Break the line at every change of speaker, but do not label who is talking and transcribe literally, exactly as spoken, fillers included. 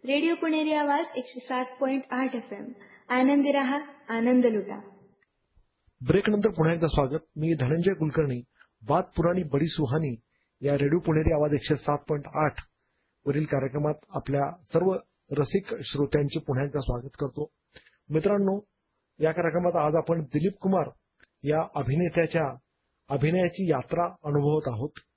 Radio पुणेरी आवाज एकशे सात पॉईंट आठ एफ एम. आनंदी रहा, आनंद लुटा.
ब्रेक नंतर पुन्हा एकदा स्वागत. मी धनंजय कुलकर्णी. बात पुराणी बडी सुहानी या रेडिओ पुणेरी आवाज एकशे सात पॉईंट आठ वरील कार्यक्रमात आपल्या सर्व रसिक श्रोत्यांचे पुन्हा एकदा स्वागत करतो. मित्रांनो, या कार्यक्रमात आज आपण दिलीप कुमार या अभिनेत्याच्या अभिनयाची यात्रा अनुभवत आहोत.